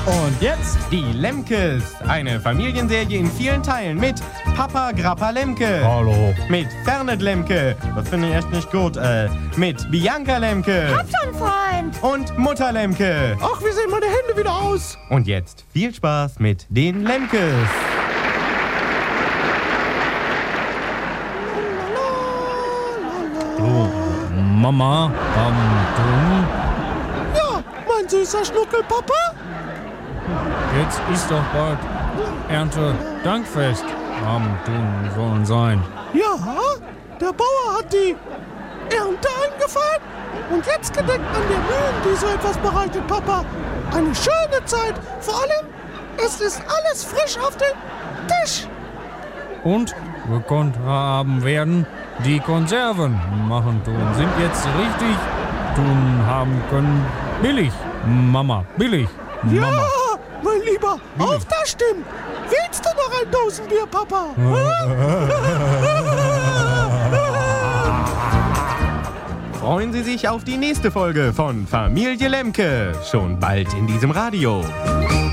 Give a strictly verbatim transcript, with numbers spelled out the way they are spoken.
Und jetzt die Lemkes. Eine Familienserie in vielen Teilen mit Papa Grappa Lemke. Hallo. Mit Fernet Lemke. Das finde ich echt nicht gut. Äh, mit Bianca Lemke. Hab schon, Freund. Und Mutter Lemke. Ach, wie sehen meine Hände wieder aus? Und jetzt viel Spaß mit den Lemkes. Du, Mama, am Drum. Ja, mein süßer Schnuckelpapa. Jetzt ist doch bald Erntedankfest am Drum sollen sein. Ja, der Bauer hat die Ernte eingefahren und jetzt gedenkt an der Mühen, die so etwas bereitet, Papa. Eine schöne Zeit. Vor allem, es ist alles frisch auf dem Tisch. Und gekonnt haben werden die Konserven machen tun. Sind jetzt richtig tun haben können. Billig, Mama, billig, Ja, Mama. mein Lieber, auf das stimmt. Willst du noch ein Dosenbier, Papa? Freuen Sie sich auf die nächste Folge von Familie Lemke. Schon bald in diesem Radio.